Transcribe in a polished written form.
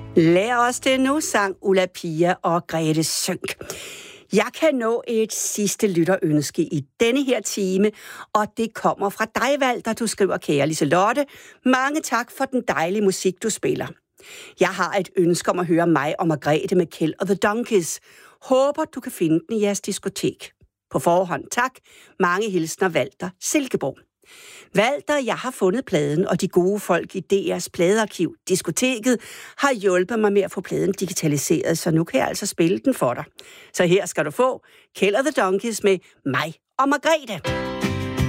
Lær os det nu, sang Ulla Pia og Grete Sønck. Jeg kan nå et sidste lytterønske i denne her time, og det kommer fra dig, Walter. Du skriver, kære Liselotte, mange tak for den dejlige musik, du spiller. Jeg har et ønske om at høre mig og Margrethe med Kjeld og The Donkeys. Håber, du kan finde den i jeres diskotek. På forhånd tak. Mange hilsner, Walter Silkeborg. Walter, jeg har fundet pladen, og de gode folk i DR's pladearkiv, diskoteket, har hjulpet mig med at få pladen digitaliseret, så nu kan jeg altså spille den for dig. Så her skal du få Kjeld og The Donkeys med mig og Margrethe.